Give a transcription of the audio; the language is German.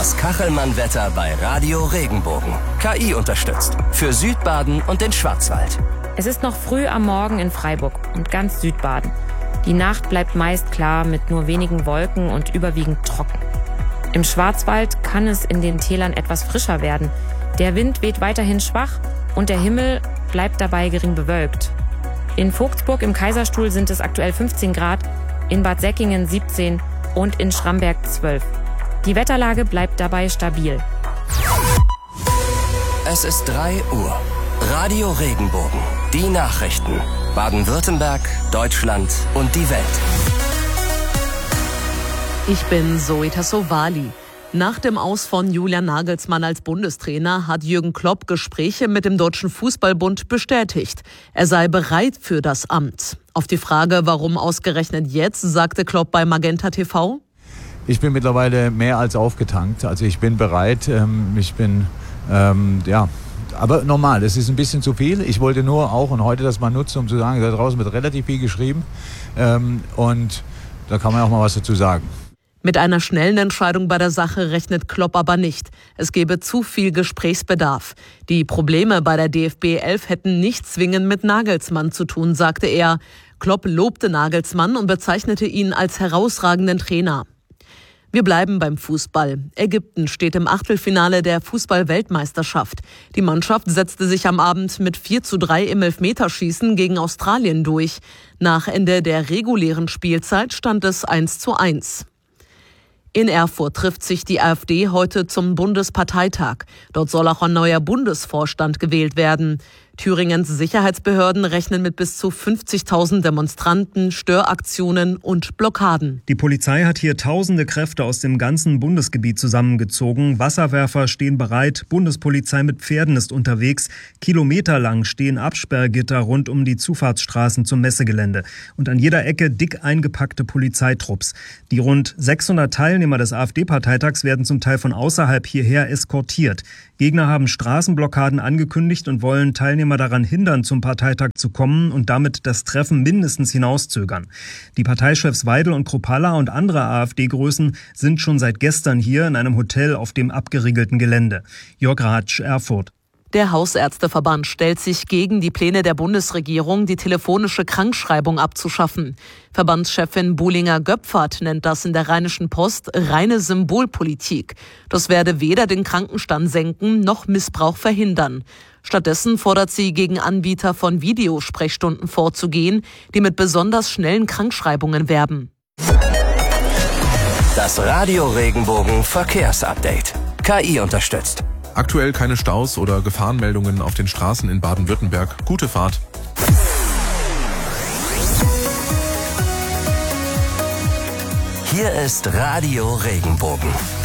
Das Kachelmann-Wetter bei Radio Regenbogen. KI unterstützt. Für Südbaden und den Schwarzwald. Es ist noch früh am Morgen in Freiburg und ganz Südbaden. Die Nacht bleibt meist klar mit nur wenigen Wolken und überwiegend trocken. Im Schwarzwald kann es in den Tälern etwas frischer werden. Der Wind weht weiterhin schwach und der Himmel bleibt dabei gering bewölkt. In Vogtsburg im Kaiserstuhl sind es aktuell 15 Grad, in Bad Säckingen 17 und in Schramberg 12. Die Wetterlage bleibt dabei stabil. Es ist 3 Uhr. Radio Regenbogen. Die Nachrichten. Baden-Württemberg, Deutschland und die Welt. Ich bin Zoe Tassovali. Nach dem Aus von Julian Nagelsmann als Bundestrainer hat Jürgen Klopp Gespräche mit dem Deutschen Fußballbund bestätigt. Er sei bereit für das Amt. Auf die Frage, warum ausgerechnet jetzt, sagte Klopp bei Magenta TV: Ich bin mittlerweile mehr als aufgetankt. Also ich bin bereit. Aber normal, es ist ein bisschen zu viel. Ich wollte nur auch und heute das mal nutzen, um zu sagen, da draußen wird relativ viel geschrieben. Und da kann man auch mal was dazu sagen. Mit einer schnellen Entscheidung bei der Sache rechnet Klopp aber nicht. Es gebe zu viel Gesprächsbedarf. Die Probleme bei der DFB 11 hätten nicht zwingend mit Nagelsmann zu tun, sagte er. Klopp lobte Nagelsmann und bezeichnete ihn als herausragenden Trainer. Wir bleiben beim Fußball. Ägypten steht im Achtelfinale der Fußball-Weltmeisterschaft. Die Mannschaft setzte sich am Abend mit 4:3 im Elfmeterschießen gegen Australien durch. Nach Ende der regulären Spielzeit stand es 1:1. In Erfurt trifft sich die AfD heute zum Bundesparteitag. Dort soll auch ein neuer Bundesvorstand gewählt werden. Thüringens Sicherheitsbehörden rechnen mit bis zu 50.000 Demonstranten, Störaktionen und Blockaden. Die Polizei hat hier tausende Kräfte aus dem ganzen Bundesgebiet zusammengezogen. Wasserwerfer stehen bereit, Bundespolizei mit Pferden ist unterwegs. Kilometerlang stehen Absperrgitter rund um die Zufahrtsstraßen zum Messegelände. Und an jeder Ecke dick eingepackte Polizeitrupps. Die rund 600 Teilnehmer des AfD-Parteitags werden zum Teil von außerhalb hierher eskortiert. Gegner haben Straßenblockaden angekündigt und wollen Teilnehmer daran hindern, zum Parteitag zu kommen und damit das Treffen mindestens hinauszögern. Die Parteichefs Weidel und Kruppalla und andere AfD-Größen sind schon seit gestern hier in einem Hotel auf dem abgeriegelten Gelände. Jörg Ratsch, Erfurt. Der Hausärzteverband stellt sich gegen die Pläne der Bundesregierung, die telefonische Krankschreibung abzuschaffen. Verbandschefin Buhlinger-Göpfert nennt das in der Rheinischen Post reine Symbolpolitik. Das werde weder den Krankenstand senken noch Missbrauch verhindern. Stattdessen fordert sie, gegen Anbieter von Videosprechstunden vorzugehen, die mit besonders schnellen Krankschreibungen werben. Das Radio Regenbogen Verkehrsupdate. KI unterstützt. Aktuell keine Staus oder Gefahrenmeldungen auf den Straßen in Baden-Württemberg. Gute Fahrt. Hier ist Radio Regenbogen.